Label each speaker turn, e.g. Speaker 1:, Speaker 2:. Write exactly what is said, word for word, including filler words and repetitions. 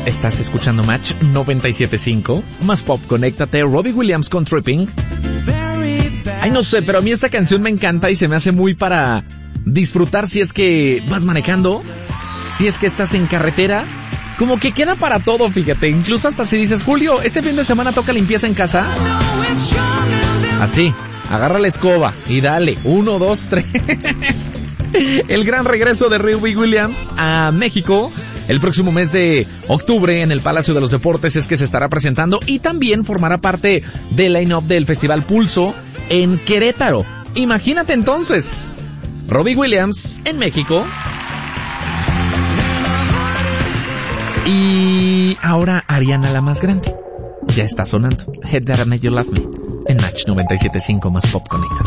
Speaker 1: Estás escuchando Match noventa y siete punto cinco, más pop, conéctate, Robbie Williams con Tripping. Ay, no sé, pero a mí esta canción me encanta y se me hace muy para disfrutar si es que vas manejando, si es que estás en carretera. Como que queda para todo, fíjate. Incluso hasta si dices, Julio, este fin de semana toca limpieza en casa. Así, agarra la escoba y dale. Uno, dos, tres. El gran regreso de Robbie Williams a México el próximo mes de octubre en el Palacio de los Deportes es que se estará presentando y también formará parte del line-up del Festival Pulso en Querétaro. Imagínate entonces, Robbie Williams en México. Y ahora Ariana la más grande. Ya está sonando. Head That I Made You Love Me en Match noventa y siete punto cinco más Pop Conecta.